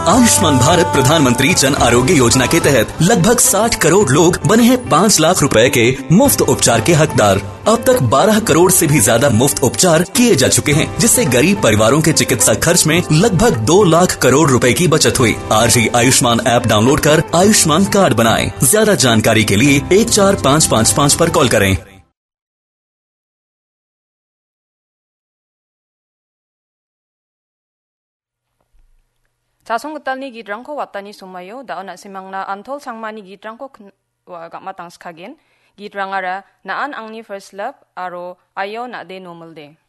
आयुष्मान भारत प्रधानमंत्री जन आरोग्य योजना के तहत लगभग 60 करोड़ लोग बने हैं 5 लाख रुपए के मुफ्त उपचार के हकदार। अब तक 12 करोड़ से भी ज्यादा मुफ्त उपचार किए जा चुके हैं, जिससे गरीब परिवारों के चिकित्सा खर्च में लगभग 2 लाख करोड़ रुपए की बचत हुई। आज ही आयुष्मान ऐप डाउनलोड कर आयुष्मान कार्ड बनाएं। ज्यादा जानकारी के लिए 14555 पर कॉल करें। 자송구tal니 기드랑코 왔다니 소마요 다오나 시망나 안톨 상마니 기드랑코 가마탕스카겐 기드랑아라 나안 앙니 first love 아로 아요 나데 노멀데